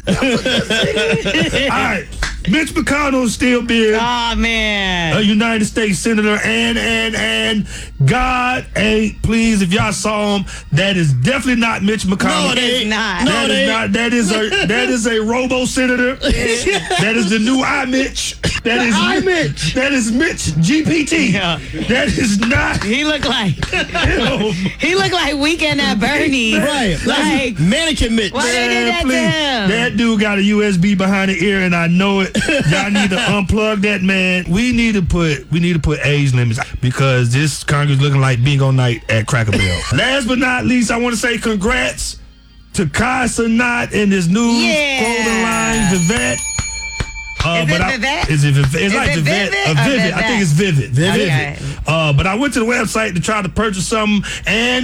All right. Mitch McConnell still being Oh, man. a United States Senator, and God ain't pleased if y'all saw him. That is definitely not Mitch McConnell. No, it ain't. Not. No, that is not. That is a robo senator. That is the new iMitch. That is iMitch. That is Mitch GPT. Yeah. That is not. He looked like Weekend at Bernie. Right. Like, mannequin Mitch. why they did that to him? That dude got a USB behind the ear, and I know it. Y'all need to unplug that man. We need to put age limits because this Congress looking like bingo night at Cracker Barrel. Last but not least, I want to say congrats to Kai Cenat and his new clothing line, Vivette. Vivette? It's like it Vivette. Vivid? Vivid. I think it's Vivid. Okay. But I went to the website to try to purchase something, and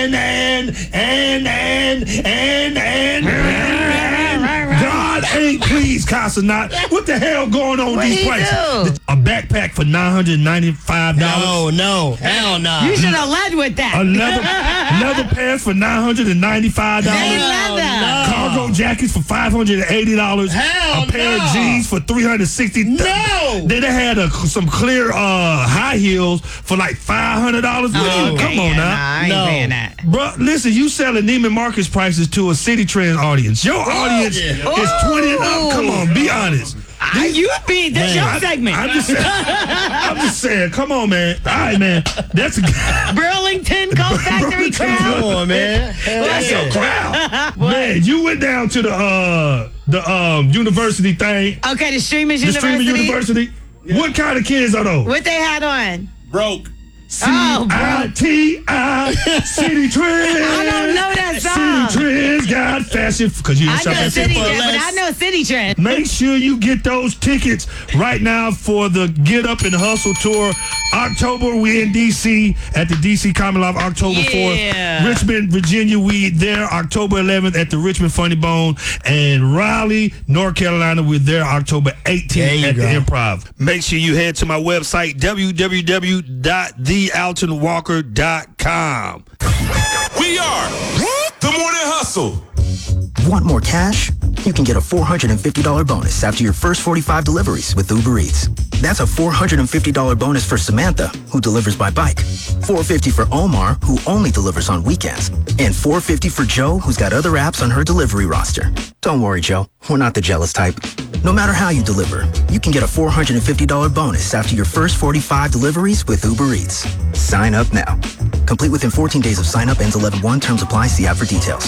God ain't pleased, Kai Cenat. What the hell going on with these prices? A backpack for $995. No, hell no. You should have led with that. A leather pants for $995. They leather. Cargo jackets for $580. Hell a pair no. of jeans for $360. No. Then they had some clear high heels for like $500. Come on now. I ain't paying that. Bro, listen, you selling Neiman Marcus prices to a City Trend audience. Your audience is 20 and up. Come on, be honest. That's your segment. I'm just saying, come on, man. All right, man. That's Burlington Coat Factory crowd. Come on, man. That's your crowd. Man, you went down to the university thing. Okay, the Streamers The University. Streamer University. Yeah. What kind of kids are those? What they had on? Broke. C-I-T-I, City Trends. I don't know that song. City Trends got fashion because you I shop know at City City Trend, but I know City Trend. Make sure you get those tickets right now for the Get Up and Hustle tour. October, we in D.C. at the D.C. Comedy Live, October 4th. Richmond, Virginia, we there October 11th at the Richmond Funny Bone. And Raleigh, North Carolina, we're there October 18th at the Improv. Make sure you head to my website, www.thealtonwalker.com. We are the Morning Hustle. Want more cash? You can get a $450 bonus after your first 45 deliveries with Uber Eats. That's a $450 bonus for Samantha, who delivers by bike. $450 for Omar, who only delivers on weekends. And $450 for Joe, who's got other apps on her delivery roster. Don't worry, Joe. We're not the jealous type. No matter how you deliver, you can get a $450 bonus after your first 45 deliveries with Uber Eats. Sign up now. Complete within 14 days of sign up. Ends 11/1. Terms apply. See app for details.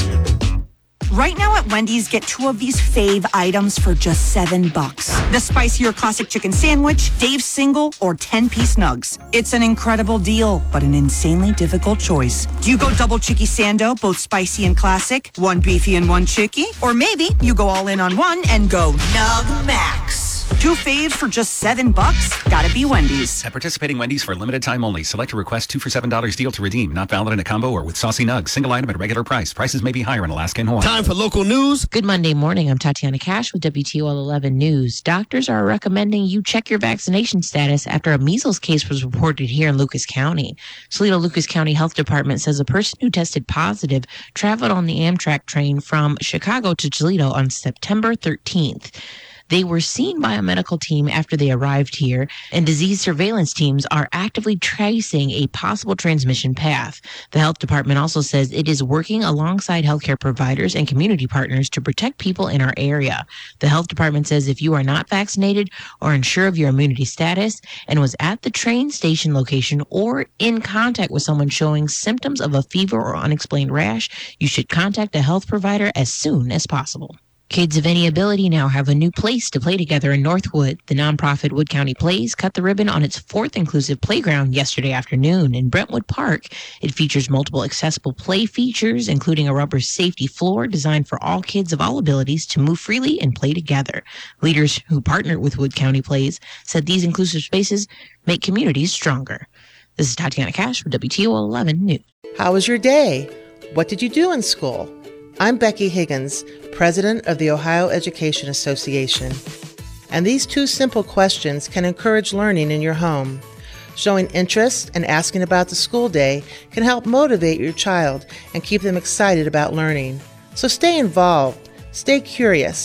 Right now at Wendy's, get 2 of these fave items for just $7. The spicier classic chicken sandwich, Dave's single, or 10-piece nugs. It's an incredible deal, but an insanely difficult choice. Do you go double chicky sando, both spicy and classic, 1 beefy and 1 chicky? Or maybe you go all in on one and go Nug Max. 2 faves for just $7? Gotta be Wendy's. At participating Wendy's for a limited time only. Select a request 2 for $7 deal to redeem. Not valid in a combo or with saucy nugs. Single item at regular price. Prices may be higher in Alaska and Hawaii. Time for local news. Good Monday morning. I'm Tatiana Cash with WTOL 11 News. Doctors are recommending you check your vaccination status after a measles case was reported here in Lucas County. Toledo-Lucas County Health Department says a person who tested positive traveled on the Amtrak train from Chicago to Toledo on September 13th. They were seen by a medical team after they arrived here, and disease surveillance teams are actively tracing a possible transmission path. The health department also says it is working alongside healthcare providers and community partners to protect people in our area. The health department says if you are not vaccinated or unsure of your immunity status and was at the train station location or in contact with someone showing symptoms of a fever or unexplained rash, you should contact a health provider as soon as possible. Kids of any ability now have a new place to play together in Northwood. The nonprofit Wood County Plays cut the ribbon on its 4th inclusive playground yesterday afternoon in Brentwood Park. It features multiple accessible play features, including a rubber safety floor designed for all kids of all abilities to move freely and play together. Leaders who partnered with Wood County Plays said these inclusive spaces make communities stronger. This is Tatiana Cash for WTOL 11 News. How was your day? What did you do in school? I'm Becky Higgins, president of the Ohio Education Association. And these 2 simple questions can encourage learning in your home. Showing interest and asking about the school day can help motivate your child and keep them excited about learning. So stay involved, stay curious,